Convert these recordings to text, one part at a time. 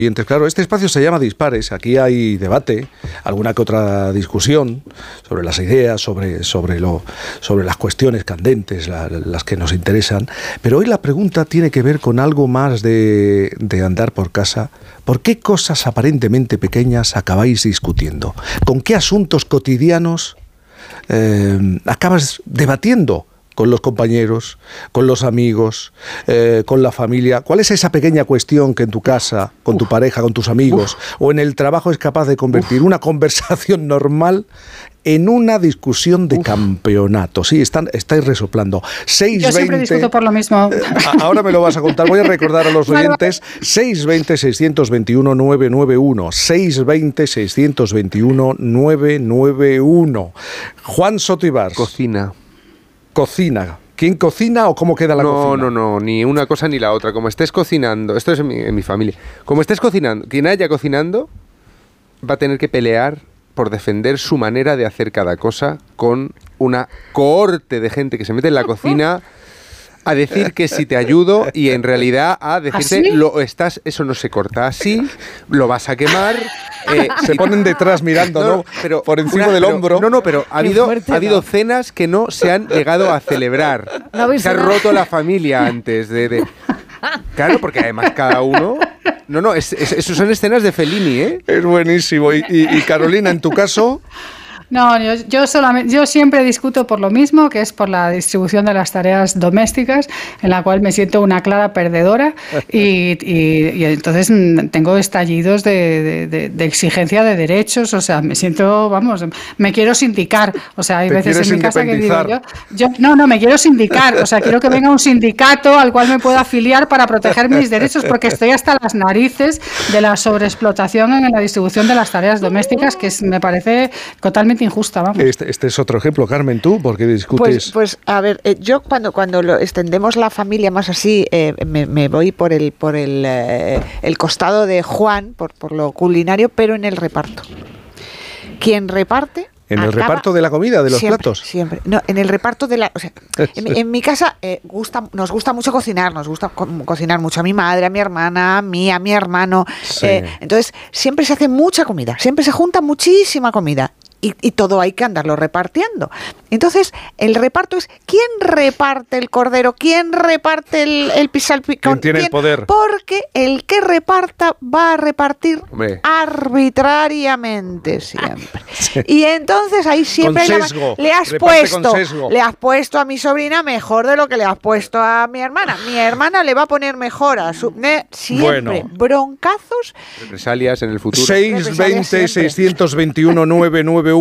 Claro, este espacio se llama Dispares, aquí hay debate, alguna que otra discusión sobre las ideas, sobre las cuestiones candentes, las que nos interesan, pero hoy la pregunta tiene que ver con algo más de andar por casa. ¿Por qué cosas aparentemente pequeñas acabáis discutiendo? ¿Con qué asuntos cotidianos acabas debatiendo? Con los compañeros, con los amigos, con la familia. ¿Cuál es esa pequeña cuestión que en tu casa, con tu pareja, con tus amigos o en el trabajo es capaz de convertir una conversación normal en una discusión de campeonato? Sí, estáis resoplando. 620, yo siempre discuto por lo mismo. Ahora me lo vas a contar. Voy a recordar a los oyentes. 620-621-991. 620-621-991. Juan Soto Ibars. Cocina. ¿Quién cocina o cómo queda la cocina? No, ni una cosa ni la otra. Como estés cocinando, esto es en mi familia, como estés cocinando, quien haya cocinando va a tener que pelear por defender su manera de hacer cada cosa con una cohorte de gente que se mete en la cocina a decir que si te ayudo y en realidad a decirte eso no se corta así, lo vas a quemar. Se ponen detrás mirando, ¿no? Pero por encima del hombro. Pero ha habido cenas que no se han llegado a celebrar. Se ha roto la familia antes de... Claro, porque además cada uno... Eso son escenas de Fellini, ¿eh? Es buenísimo. Y Carolina, en tu caso... No, yo siempre discuto por lo mismo, que es por la distribución de las tareas domésticas, en la cual me siento una clara perdedora y entonces tengo estallidos de exigencia de derechos, o sea, me siento, me quiero sindicar, o sea, hay veces en mi casa que digo yo me quiero sindicar, o sea, quiero que venga un sindicato al cual me pueda afiliar para proteger mis derechos, porque estoy hasta las narices de la sobreexplotación en la distribución de las tareas domésticas, que me parece totalmente injusta, vamos. Este es otro ejemplo. Carmen, ¿tú por qué discutes? Pues a ver, yo cuando lo extendemos la familia más así, me voy por el costado de Juan, por lo culinario, pero en el reparto. Quien reparte... ¿En el reparto de la comida, de los platos? Siempre. No, en el reparto de la... O sea, en mi casa nos gusta mucho cocinar, nos gusta cocinar mucho a mi madre, a mi hermana, a mí, a mi hermano. Sí. Entonces, siempre se hace mucha comida, siempre se junta muchísima comida. Y todo hay que andarlo repartiendo. Entonces, el reparto es ¿quién reparte el cordero? ¿Quién reparte el pisalpicón? ¿Quién tiene el poder? Porque el que reparta va a repartir arbitrariamente siempre. Sí. Y entonces ahí siempre le has puesto a mi sobrina mejor de lo que le has puesto a mi hermana. Mi hermana le va a poner mejor a su... siempre. Broncazos. Represalias en el futuro. 620-621-991.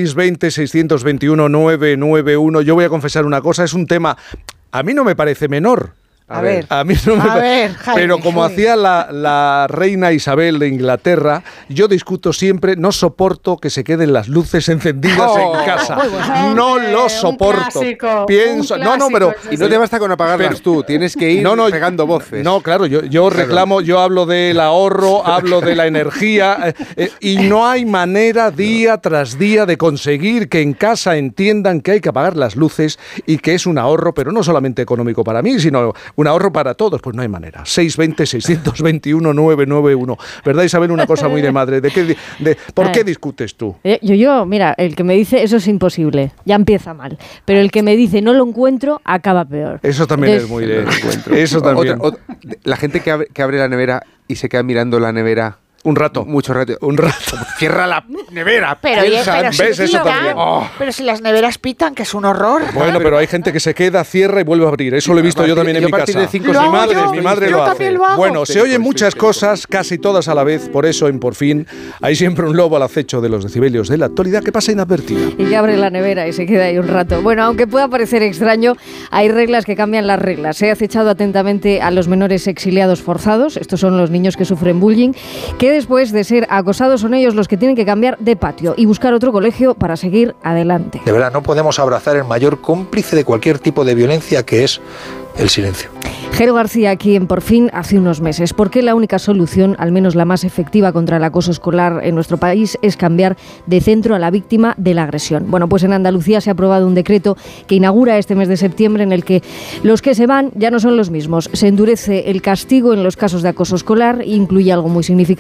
620-621-991. Yo voy a confesar una cosa, es un tema, a mí no me parece menor. A ver, Jaime, pero como hacía la reina Isabel de Inglaterra, yo discuto siempre, no soporto que se queden las luces encendidas en casa. No lo soporto. Pienso, pero y no te basta con apagarlas tú, tienes que ir pegando voces. No, claro, yo reclamo, yo hablo del ahorro, hablo de la energía y no hay manera día tras día de conseguir que en casa entiendan que hay que apagar las luces y que es un ahorro, pero no solamente económico para mí, sino un ahorro para todos. Pues no hay manera. 620-621-991. ¿Verdad, Isabel? Una cosa muy de madre. ¿Por qué discutes tú? Mira, el que me dice eso es imposible, ya empieza mal. Pero el que me dice no lo encuentro, acaba peor. Eso también es muy de encuentro. Eso también. La gente que abre la nevera y se queda mirando la nevera un rato. Mucho rato. Cierra la nevera. Pero si las neveras pitan, que es un horror. Bueno, pero hay gente que se queda, cierra y vuelve a abrir. Eso lo he visto yo también en mi casa. Mi madre lo hace. Bueno, se oyen muchas cosas, casi todas a la vez. Por eso, en Por Fin, hay siempre un lobo al acecho de los decibelios de la actualidad que pasa inadvertida. Y que abre la nevera y se queda ahí un rato. Bueno, aunque pueda parecer extraño, hay reglas que cambian las reglas. Se ha acechado atentamente a los menores exiliados forzados. Estos son los niños que sufren bullying, que después de ser acosados son ellos los que tienen que cambiar de patio y buscar otro colegio para seguir adelante. De verdad, no podemos abrazar el mayor cómplice de cualquier tipo de violencia, que es el silencio. Jero García aquí en Por Fin hace unos meses. ¿Por qué la única solución, al menos la más efectiva contra el acoso escolar en nuestro país, es cambiar de centro a la víctima de la agresión? Bueno, pues en Andalucía se ha aprobado un decreto que inaugura este mes de septiembre en el que los que se van ya no son los mismos. Se endurece el castigo en los casos de acoso escolar e incluye algo muy significativo